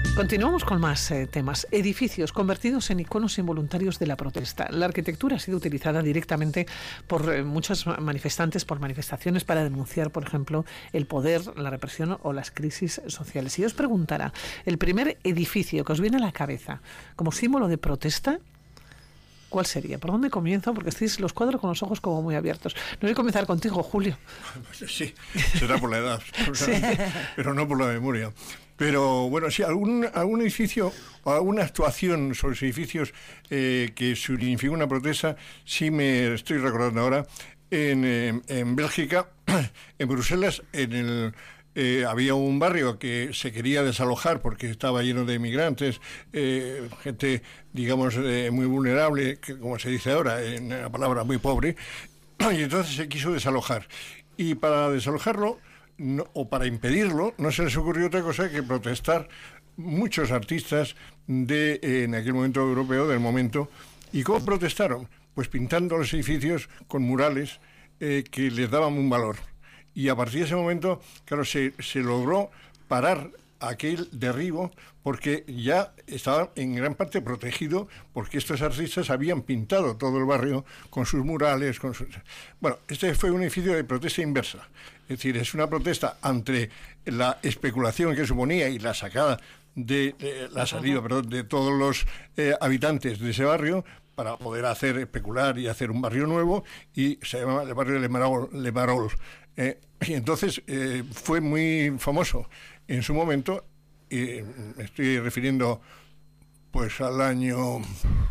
Continuamos con más temas. Edificios convertidos en iconos involuntarios de la protesta. La arquitectura ha sido utilizada directamente por muchos manifestantes, por manifestaciones para denunciar, por ejemplo, el poder, la represión o las crisis sociales. Si yo os preguntara, el primer edificio que os viene a la cabeza como símbolo de protesta, ¿cuál sería? ¿Por dónde comienzo? Porque estáis los cuadros con los ojos como muy abiertos. No voy a comenzar contigo, Julio. Sí, será por la edad, Sí. pero no por la memoria. Pero bueno, sí, algún edificio o alguna actuación sobre los edificios que significa una protesta, sí me estoy recordando ahora. En Bélgica, en Bruselas, había un barrio que se quería desalojar porque estaba lleno de inmigrantes, gente, digamos, muy vulnerable, que, como se dice ahora, en la palabra muy pobre, y entonces se quiso desalojar. Y para desalojarlo, o para impedirlo, no se les ocurrió otra cosa que protestar muchos artistas en aquel momento europeo del momento. ¿Y cómo protestaron? Pues pintando los edificios con murales que les daban un valor. Y a partir de ese momento, claro, se logró parar aquel derribo porque ya estaba en gran parte protegido porque estos artistas habían pintado todo el barrio con sus murales, Bueno, este fue un edificio de protesta inversa, es decir, es una protesta ante la especulación que suponía y la sacada la salida de todos los habitantes de ese barrio para poder especular y hacer un barrio nuevo, y se llama el barrio Le Marol. Y entonces fue muy famoso en su momento, y me estoy refiriendo pues al año...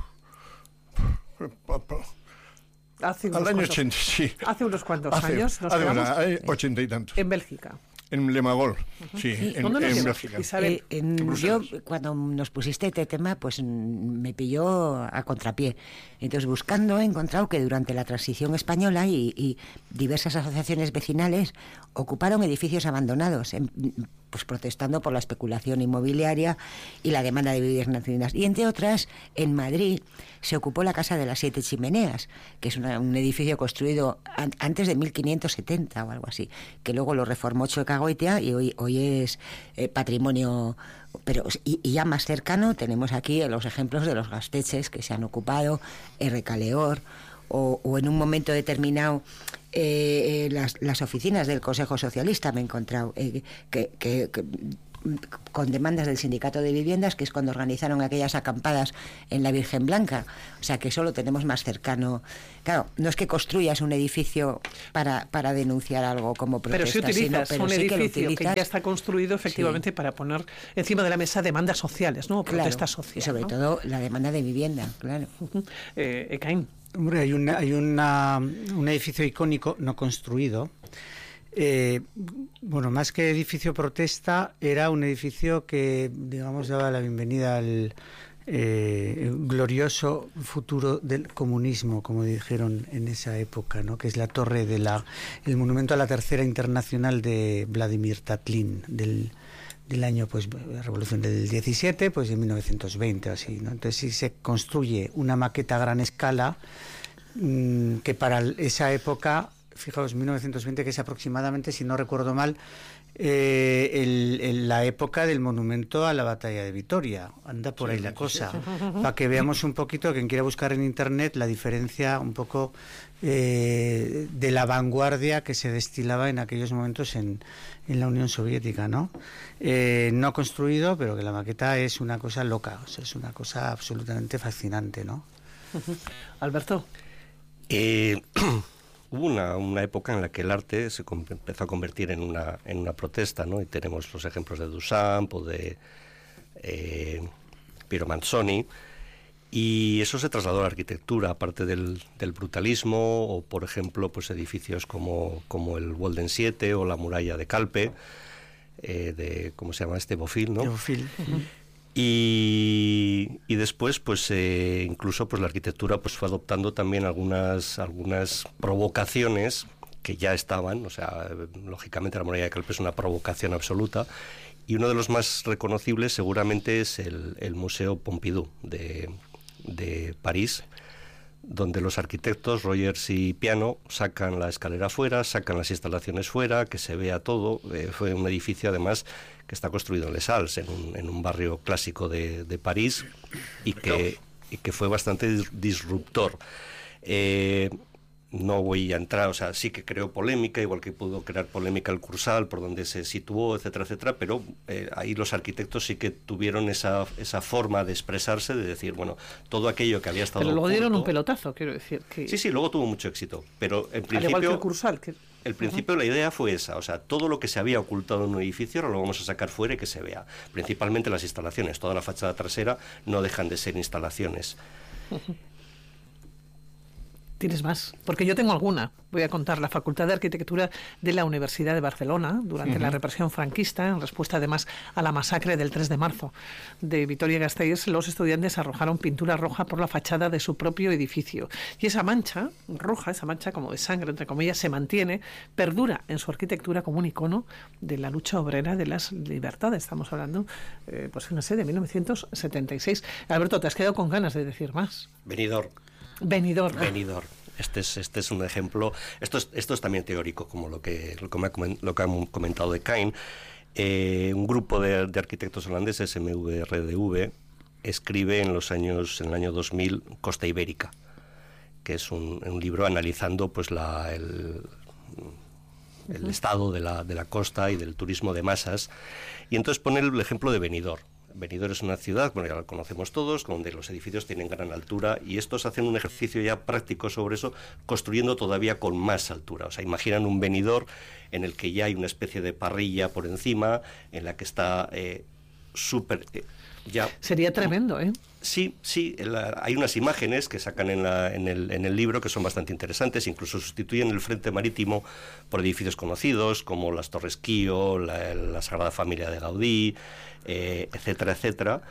al año 80, sí. Hace unos cuantos años. Hace 80 y tantos. En Bélgica. En Le Magol, sí, en Bélgica. Yo, cuando nos pusiste este tema, pues me pilló a contrapié. Entonces, buscando, he encontrado que durante la transición española y diversas asociaciones vecinales ocuparon edificios abandonados, pues protestando por la especulación inmobiliaria y la demanda de viviendas nacionales. Y entre otras, en Madrid se ocupó la Casa de las Siete Chimeneas, que es un edificio construido antes de 1570 o algo así, que luego lo reformó Goitia, y hoy es patrimonio, pero y ya más cercano tenemos aquí los ejemplos de los gasteches que se han ocupado, Recaleor, o en un momento determinado las oficinas del Consejo Socialista, me he encontrado que con demandas del sindicato de viviendas, que es cuando organizaron aquellas acampadas en la Virgen Blanca. O sea, que eso lo tenemos más cercano. Claro, no es que construyas un edificio para denunciar algo como protesta, pero si utilizas un edificio que ya está construido efectivamente, sí, para poner encima de la mesa demandas sociales, ¿no? Protestas sociales. Y sobre todo la demanda de vivienda, claro. Ekain. Hombre, hay un edificio icónico no construido. Bueno, más que edificio protesta, era un edificio que, digamos, daba la bienvenida al glorioso futuro del comunismo, como dijeron en esa época, ¿no? Que es la torre el monumento a la Tercera Internacional de Vladimir Tatlin, del año, pues, la revolución del 17, pues de 1920 o así, ¿no? Entonces, si se construye una maqueta a gran escala, que para esa época, fijaos, 1920, que es aproximadamente, si no recuerdo mal, la época del monumento a la batalla de Vitoria. Anda por ahí la cosa. Para que veamos un poquito, quien quiera buscar en internet, la diferencia un poco de la vanguardia que se destilaba en aquellos momentos en la Unión Soviética, ¿no? No construido, pero que la maqueta es una cosa loca, o sea, es una cosa absolutamente fascinante, ¿no? Alberto. Hubo una época en la que el arte empezó a convertir en una protesta, ¿no? Y tenemos los ejemplos de Duchamp o de Piero Manzoni, y eso se trasladó a la arquitectura, aparte del brutalismo, o por ejemplo, pues edificios como el Walden 7 o la muralla de Calpe, ¿cómo se llama? Bofill, ¿no? Bofill. Y después, pues incluso pues la arquitectura pues fue adoptando también algunas provocaciones que ya estaban, o sea, lógicamente la muralla de Calpe es una provocación absoluta, y uno de los más reconocibles seguramente es el Museo Pompidou de París, donde los arquitectos Rogers y Piano sacan la escalera fuera, sacan las instalaciones fuera, que se vea todo. Fue un edificio además que está construido en Les Halles, en un barrio clásico de París, y que fue bastante disruptor. No voy a entrar, o sea, sí que creó polémica, igual que pudo crear polémica el Kursaal, por donde se situó, etcétera, etcétera, pero ahí los arquitectos sí que tuvieron esa forma de expresarse, de decir, bueno, todo aquello que había estado Pero luego oculto, dieron un pelotazo, quiero decir. Que... Sí, luego tuvo mucho éxito, pero en principio... Al igual que el Kursaal. El principio la idea fue esa, o sea, todo lo que se había ocultado en un edificio ahora lo vamos a sacar fuera y que se vea. Principalmente las instalaciones, toda la fachada trasera no dejan de ser instalaciones. ¿Tienes más? Porque yo tengo alguna. Voy a contar. La Facultad de Arquitectura de la Universidad de Barcelona, durante la represión franquista, en respuesta además a la masacre del 3 de marzo de Vitoria-Gasteiz, los estudiantes arrojaron pintura roja por la fachada de su propio edificio. Y esa mancha roja, esa mancha como de sangre, entre comillas, se mantiene, perdura en su arquitectura como un icono de la lucha obrera de las libertades. Estamos hablando, pues no sé, de 1976. Alberto, te has quedado con ganas de decir más. Benidorm. Este es un ejemplo. Esto es también teórico, como lo que han comentado de Caen. Un grupo de arquitectos holandeses, MVRDV, escribe en el año 2000 Costa Ibérica, que es un libro analizando pues el estado de la costa y del turismo de masas, y entonces pone el ejemplo de Benidorm. Benidorm es una ciudad, bueno, ya la conocemos todos, donde los edificios tienen gran altura, y estos hacen un ejercicio ya práctico sobre eso, construyendo todavía con más altura. O sea, imaginan un Benidorm en el que ya hay una especie de parrilla por encima, en la que está súper... Sería tremendo, ¿eh? Sí, hay unas imágenes que sacan en el libro que son bastante interesantes, incluso sustituyen el frente marítimo por edificios conocidos como las Torres Kío, la Sagrada Familia de Gaudí, etcétera, etcétera,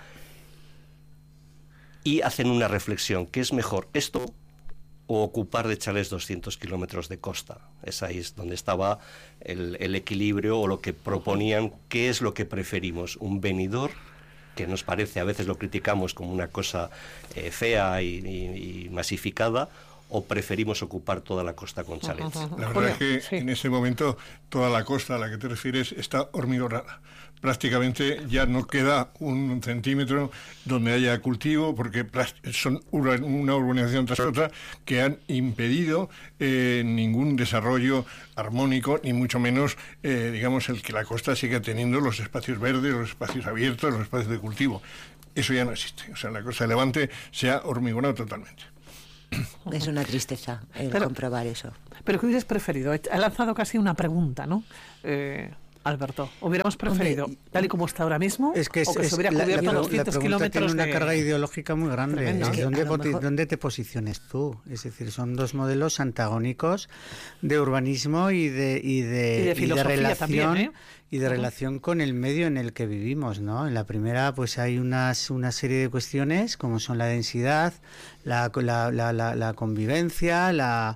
y hacen una reflexión: ¿qué es mejor, esto o ocupar de chalés 200 kilómetros de costa? Es ahí donde estaba el equilibrio, o lo que proponían, ¿qué es lo que preferimos? ¿Un Benidorm, que nos parece, a veces lo criticamos como una cosa fea y masificada, o preferimos ocupar toda la costa con chalets? La verdad es que en ese momento toda la costa a la que te refieres está hormigonada. Prácticamente ya no queda un centímetro donde haya cultivo, porque son una urbanización tras otra que han impedido ningún desarrollo armónico, ni mucho menos, digamos, el que la costa siga teniendo los espacios verdes, los espacios abiertos, los espacios de cultivo. Eso ya no existe. O sea, la costa de Levante se ha hormigonado totalmente. Es una tristeza comprobar eso. Pero ¿qué hubieras preferido? Ha lanzado casi una pregunta, ¿no? Alberto, ¿hubiéramos preferido tal y como está ahora mismo, es que o que se hubiera cubierto 200 kilómetros tiene una carga ideológica muy grande? Tremendo. Es que ¿dónde te posiciones tú? Es decir, son dos modelos antagónicos de urbanismo y de relación también, ¿eh? Y de relación con el medio en el que vivimos, ¿no? En la primera, pues hay una serie de cuestiones, como son la densidad, la convivencia,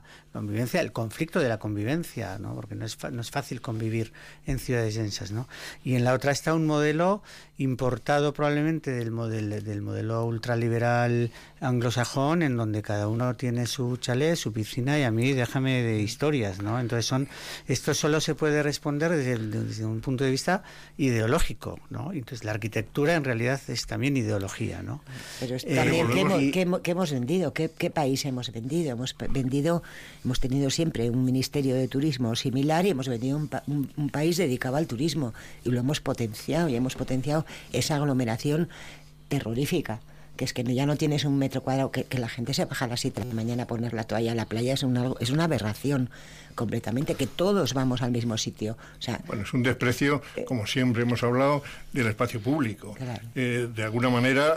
el conflicto de la convivencia, ¿no? Porque no es fácil convivir en ciudades densas, ¿no? Y en la otra está un modelo importado probablemente del modelo ultraliberal anglosajón, en donde cada uno tiene su chalet, su piscina, y a mí déjame de historias, ¿no? Entonces esto solo se puede responder desde un punto de vista ideológico, ¿no? Entonces la arquitectura en realidad es también ideología, ¿no? Pero también ¿qué hemos vendido? ¿Qué país hemos vendido? Hemos tenido siempre un ministerio de turismo similar, y hemos vendido un país dedicado al turismo, y lo hemos potenciado, y hemos potenciado esa aglomeración terrorífica, que es que ya no tienes un metro cuadrado, que la gente se baja a las 7 de la mañana a poner la toalla a la playa, es una aberración completamente, que todos vamos al mismo sitio. O sea, bueno, es un desprecio, como siempre hemos hablado, del espacio público. Claro. De alguna manera,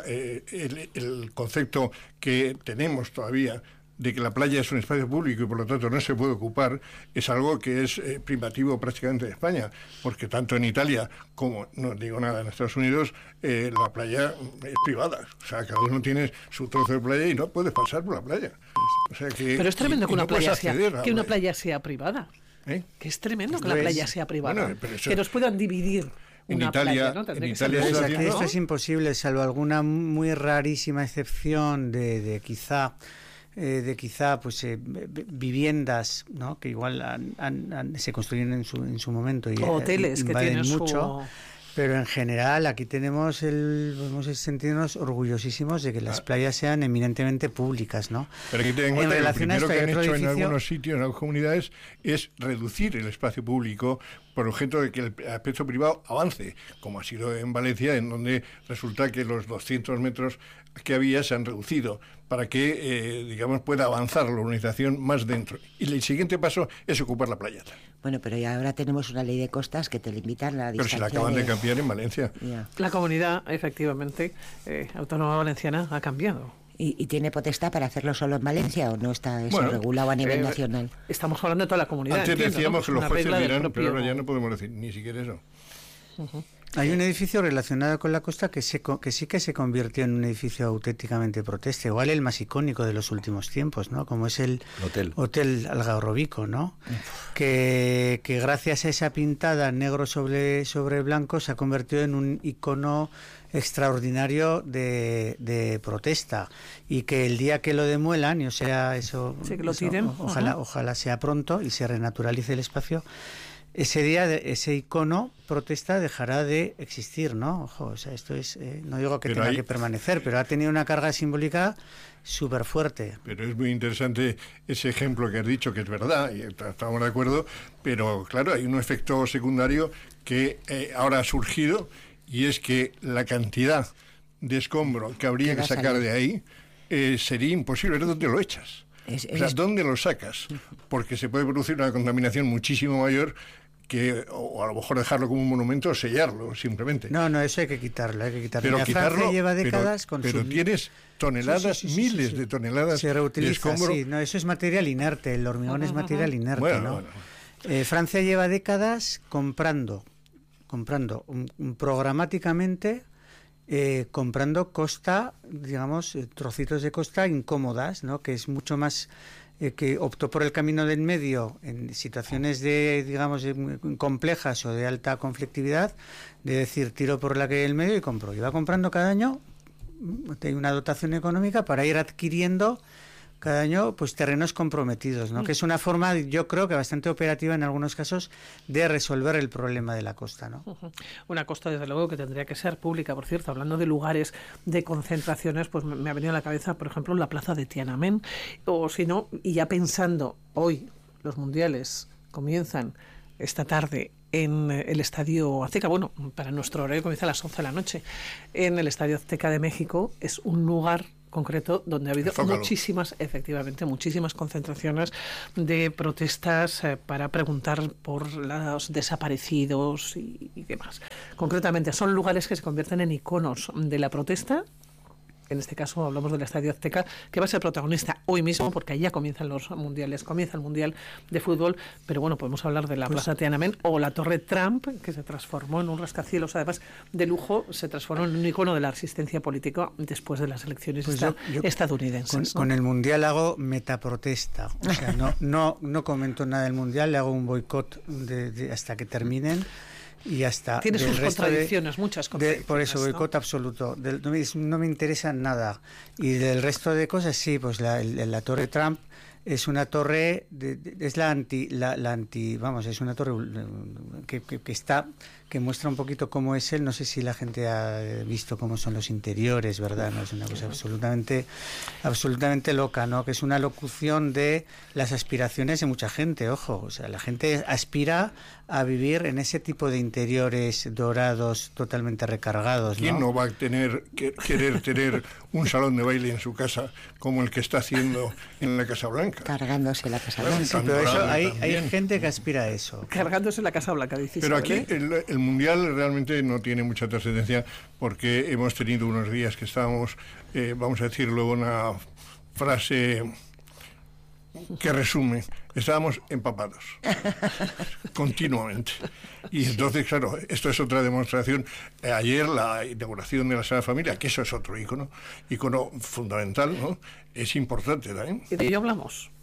el concepto que tenemos todavía de que la playa es un espacio público y por lo tanto no se puede ocupar, es algo que es privativo prácticamente de España, porque tanto en Italia como, no digo nada, en Estados Unidos, la playa es privada. O sea, cada uno tiene su trozo de playa y no puedes pasar por la playa. O sea que, pero es tremendo que una playa sea privada. ¿Eh? Que es tremendo que la playa sea privada. Bueno, que nos puedan dividir. En Italia, playa, ¿no? en Italia esto es imposible, salvo alguna muy rarísima excepción de quizá pues viviendas, ¿no? Que igual se construyen en su momento y hoteles que tienen mucho. Pero en general aquí podemos sentirnos orgullosísimos de que las playas sean eminentemente públicas, ¿no? Pero aquí ten en cuenta que lo primero que han hecho en algunos sitios, en algunas comunidades, es reducir el espacio público por objeto de que el aspecto privado avance, como ha sido en Valencia, en donde resulta que los 200 metros que había se han reducido para que, digamos, pueda avanzar la urbanización más dentro. Y el siguiente paso es ocupar la playa. Bueno, pero ya ahora tenemos una ley de costas que te limitan la distancia. Pero se la acaban de cambiar en Valencia. Ya. La comunidad, efectivamente, autónoma valenciana ha cambiado. ¿Y tiene potestad para hacerlo solo en Valencia o no está eso regulado a nivel nacional? Estamos hablando de toda la comunidad. Antes decíamos que los jueces dirán, pero ahora ya no podemos decir ni siquiera eso. Hay un edificio relacionado con la costa que sí que se convirtió en un edificio auténticamente protesta, igual el más icónico de los últimos tiempos, ¿no? Como es el Hotel Algarrobico, ¿no? Que gracias a esa pintada negro sobre blanco se ha convertido en un icono extraordinario de protesta, y que el día que lo demuelan, y o sea, eso, sí, que lo tiren. Ojalá sea pronto y se renaturalice el espacio. Ese día, ese icono protesta dejará de existir, ¿no? Ojo, o sea, esto es, no digo que tenga que permanecer, pero ha tenido una carga simbólica súper fuerte. Pero es muy interesante ese ejemplo que has dicho, que es verdad, y estamos de acuerdo, pero claro, hay un efecto secundario que ahora ha surgido, y es que la cantidad de escombro que habría que sacar de ahí sería imposible. ¿Dónde lo echas? O sea, ¿dónde lo sacas? Porque se puede producir una contaminación muchísimo mayor que, o a lo mejor dejarlo como un monumento o sellarlo simplemente. No, eso hay que quitarlo, Pero quitarlo, Francia lleva décadas pero tienes toneladas, miles de toneladas se reutiliza, de escombro. Sí, no, eso es material inerte, el hormigón es material inerte, ¿no? Francia lleva décadas comprando programáticamente, comprando costa, digamos, trocitos de costa incómodas, ¿no? Que es mucho más, que optó por el camino del medio en situaciones digamos, complejas o de alta conflictividad, de decir, tiro por la que del medio y compro. Y va comprando cada año, hay una dotación económica para ir adquiriendo cada año pues terrenos comprometidos, ¿no? Que es una forma, yo creo que bastante operativa en algunos casos, de resolver el problema de la costa, ¿no? Una costa, desde luego, que tendría que ser pública. Por cierto, hablando de lugares de concentraciones, pues me ha venido a la cabeza, por ejemplo, la plaza de Tiananmen, o si no, y ya pensando, hoy los mundiales comienzan esta tarde en el Estadio Azteca, bueno, para nuestro horario comienza a las 11 de la noche, en el Estadio Azteca de México, es un lugar concreto donde ha habido muchísimas concentraciones de protestas para preguntar por los desaparecidos y demás. Concretamente, son lugares que se convierten en iconos de la protesta. En este caso hablamos del Estadio Azteca, que va a ser protagonista hoy mismo, porque ahí ya comienzan los mundiales, comienza el Mundial de Fútbol, pero bueno, podemos hablar de la Plaza Tiananmen o la Torre Trump, que se transformó en un rascacielos, además de lujo, se transformó en un icono de la resistencia política después de las elecciones estadounidenses. Con el Mundial hago metaprotesta, o sea, no comento nada del Mundial, le hago un boicot hasta que terminen. Y hasta tiene sus contradicciones, muchas contradicciones. Por eso, boicot absoluto. No me interesa nada. Y del resto de cosas, sí, pues la Torre Trump es una torre, es la anti, vamos, es una torre que muestra un poquito cómo es él. No sé si la gente ha visto cómo son los interiores, ¿verdad? No, es una cosa absolutamente loca, ¿no? Que es una locución de las aspiraciones de mucha gente, ojo. O sea, la gente aspira a vivir en ese tipo de interiores dorados, totalmente recargados, ¿no? ¿Quién no va a querer tener un salón de baile en su casa como el que está haciendo en la Casa Blanca? Cargándose la Casa Blanca. Sí, pero eso, hay gente que aspira a eso. Cargándose la Casa Blanca, dices. Pero aquí el Mundial realmente no tiene mucha trascendencia, porque hemos tenido unos días que estábamos, vamos a decirlo, una frase que resume, estábamos empapados continuamente. Y entonces, claro, esto es otra demostración. Ayer la inauguración de la Sagrada Familia, que eso es otro ícono fundamental, ¿no? Es importante también. Y de ello hablamos.